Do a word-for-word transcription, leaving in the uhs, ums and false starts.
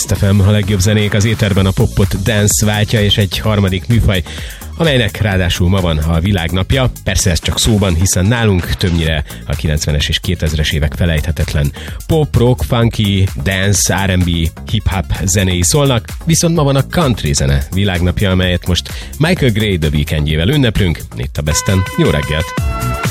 Best ef em, a legjobb zenék az éterben, a popot dance váltja, és egy harmadik műfaj, amelynek ráadásul ma van a világnapja. Persze ez csak szóban, hiszen nálunk többnyire a kilencvenes és kétezres évek felejthetetlen pop, rock, funky, dance, er and bé, hip-hop zenéi szólnak, viszont ma van a country zene világnapja, amelyet most Michael Gray The Weekndjével ünneplünk. Itt a Besten. Jó reggelt!